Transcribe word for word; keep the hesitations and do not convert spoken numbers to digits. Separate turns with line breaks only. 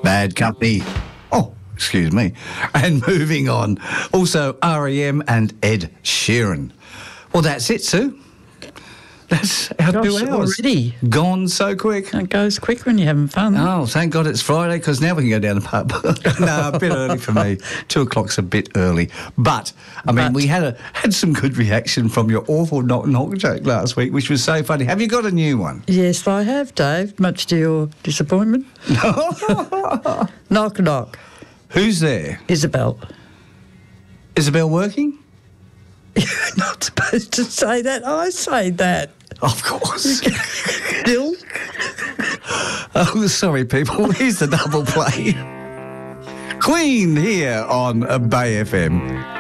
Bad Company. Oh, excuse me. And moving on. Also, R E M and Ed Sheeran. Well, that's it, Sue. That's our
Gosh,
two hours.
already.
Gone so quick.
It goes quick when you're having fun.
Oh, thank God it's Friday, because now we can go down the pub. No, a bit early for me. Two o'clock's a bit early. But, I mean,
But-
we had a had some good reaction from your awful knock-knock joke last week, which was so funny. Have you got a new one?
Yes, I have, Dave, much to your disappointment. Knock, knock.
Who's there?
Isabel.
Isabel working?
You're not supposed to say that. I say that.
Of course.
Still?
Oh, sorry, people. Here's the double play. Queen here on Bay F M.